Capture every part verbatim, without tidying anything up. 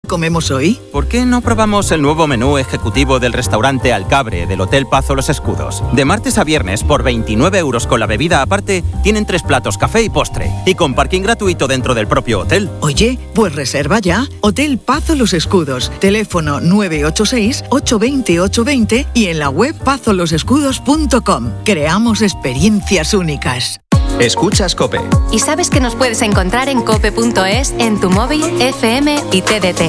comemos hoy? ¿Por qué no probamos el nuevo menú ejecutivo del restaurante Alcabre del Hotel Pazo Los Escudos? De martes a viernes, por veintinueve euros con la bebida aparte, tienen tres platos, café y postre. Y con parking gratuito dentro del propio hotel. Oye, pues reserva ya. Hotel Pazo Los Escudos. Teléfono nueve ocho seis, ocho dos cero, ocho dos cero y en la web pazo los escudos punto com. Creamos experiencias únicas. Escuchas COPE. Y sabes que nos puedes encontrar en cope punto es, en tu móvil, F M y T D T.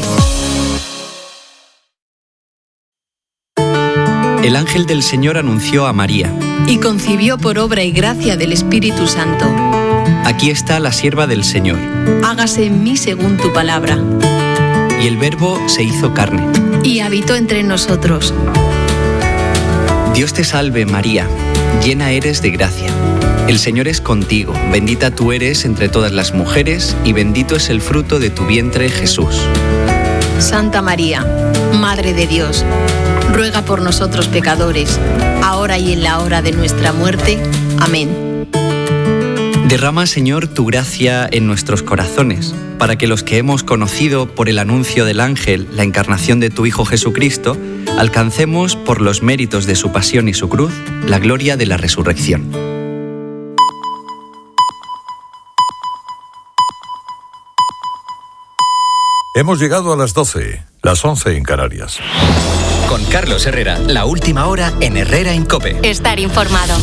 El ángel del Señor anunció a María. Y concibió por obra y gracia del Espíritu Santo. Aquí está la sierva del Señor. Hágase en mí según tu palabra. Y el Verbo se hizo carne. Y habitó entre nosotros. Dios te salve, María, llena eres de gracia. El Señor es contigo, bendita tú eres entre todas las mujeres, y bendito es el fruto de tu vientre, Jesús. Santa María, Madre de Dios, ruega por nosotros pecadores, ahora y en la hora de nuestra muerte. Amén. Derrama, Señor, tu gracia en nuestros corazones, para que los que hemos conocido por el anuncio del ángel la encarnación de tu Hijo Jesucristo, alcancemos, por los méritos de su pasión y su cruz, la gloria de la resurrección. Hemos llegado a las doce, las once en Canarias. Con Carlos Herrera, la última hora en Herrera en COPE. Estar informado.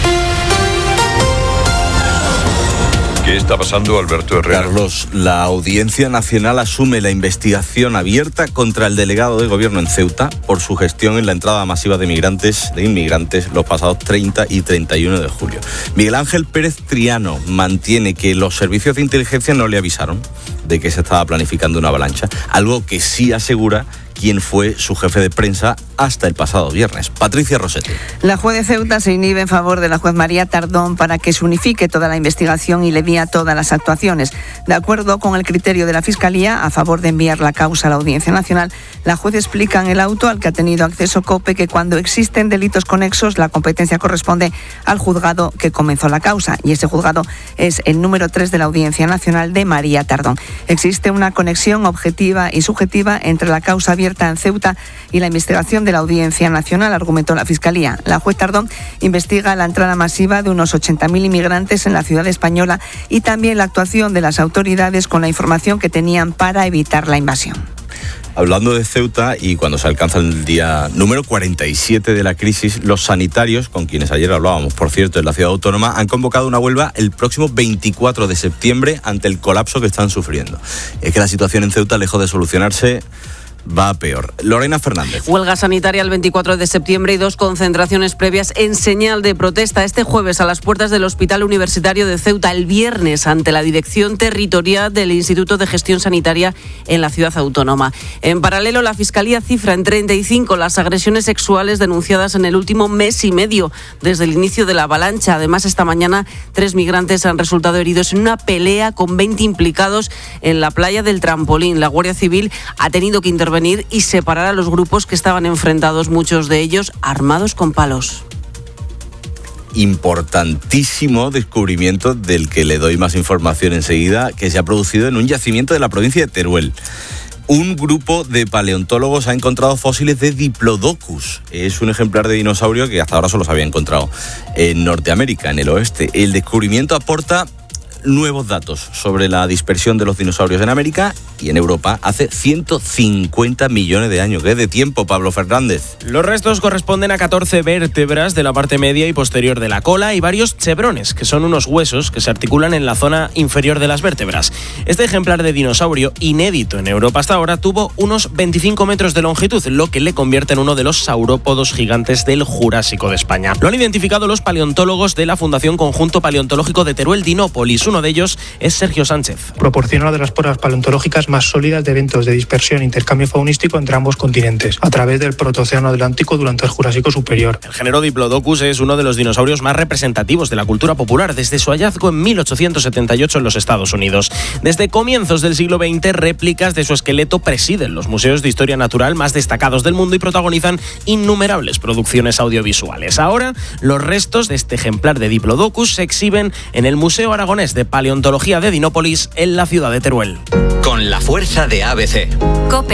¿Qué está pasando, Alberto Herrera? Carlos, la Audiencia Nacional asume la investigación abierta contra el delegado de gobierno en Ceuta por su gestión en la entrada masiva de migrantes, de inmigrantes los pasados treinta y treinta y uno de julio. Miguel Ángel Pérez Triano mantiene que los servicios de inteligencia no le avisaron de que se estaba planificando una avalancha, algo que sí asegura quien fue su jefe de prensa hasta el pasado viernes. Patricia Rossetti. La juez de Ceuta se inhibe en favor de la juez María Tardón para que se unifique toda la investigación y le envíe todas las actuaciones. De acuerdo con el criterio de la Fiscalía, a favor de enviar la causa a la Audiencia Nacional, la juez explica en el auto al que ha tenido acceso COPE que cuando existen delitos conexos, la competencia corresponde al juzgado que comenzó la causa, y ese juzgado es el número tres de la Audiencia Nacional de María Tardón. Existe una conexión objetiva y subjetiva entre la causa abierta en Ceuta y la investigación de la Audiencia Nacional, argumentó la Fiscalía. La juez Tardón investiga la entrada masiva de unos ochenta mil inmigrantes en la ciudad española y también la actuación de las autoridades con la información que tenían para evitar la invasión. Hablando de Ceuta, y cuando se alcanza el día número cuarenta y siete de la crisis, los sanitarios, con quienes ayer hablábamos, por cierto, en la ciudad autónoma, han convocado una huelga el próximo veinticuatro de septiembre ante el colapso que están sufriendo. Es que la situación en Ceuta, lejos de solucionarse, va a peor. Lorena Fernández. Huelga sanitaria el veinticuatro de septiembre y dos concentraciones previas en señal de protesta. Este jueves a las puertas del Hospital Universitario de Ceuta, el viernes ante la Dirección Territorial del Instituto de Gestión Sanitaria en la ciudad autónoma. En paralelo, la Fiscalía cifra en treinta y cinco las agresiones sexuales denunciadas en el último mes y medio desde el inicio de la avalancha. Además, esta mañana tres migrantes han resultado heridos en una pelea con veinte implicados en la playa del Trampolín. La Guardia Civil ha tenido que intervenir y separar a los grupos que estaban enfrentados, muchos de ellos armados con palos. Importantísimo descubrimiento del que le doy más información enseguida, que se ha producido en un yacimiento de la provincia de Teruel. Un grupo de paleontólogos ha encontrado fósiles de Diplodocus. Es un ejemplar de dinosaurio que hasta ahora solo se había encontrado en Norteamérica, en el oeste. El descubrimiento aporta nuevos datos sobre la dispersión de los dinosaurios en América y en Europa hace ciento cincuenta millones de años. ¿Qué de tiempo, Pablo Fernández? Los restos corresponden a catorce vértebras de la parte media y posterior de la cola y varios chevrones, que son unos huesos que se articulan en la zona inferior de las vértebras. Este ejemplar de dinosaurio, inédito en Europa hasta ahora, tuvo unos veinticinco metros de longitud, lo que le convierte en uno de los saurópodos gigantes del Jurásico de España. Lo han identificado los paleontólogos de la Fundación Conjunto Paleontológico de Teruel Dinópolis. Uno de ellos es Sergio Sánchez. Proporciona una de las pruebas paleontológicas más sólidas de eventos de dispersión e intercambio faunístico entre ambos continentes, a través del Protoocéano Atlántico durante el Jurásico Superior. El género Diplodocus es uno de los dinosaurios más representativos de la cultura popular, desde su hallazgo en mil ochocientos setenta y ocho en los Estados Unidos. Desde comienzos del siglo veinte, réplicas de su esqueleto presiden los museos de historia natural más destacados del mundo y protagonizan innumerables producciones audiovisuales. Ahora, los restos de este ejemplar de Diplodocus se exhiben en el Museo Aragonés de Paleontología de Dinópolis, en la ciudad de Teruel. Con la fuerza de A B C. COPE.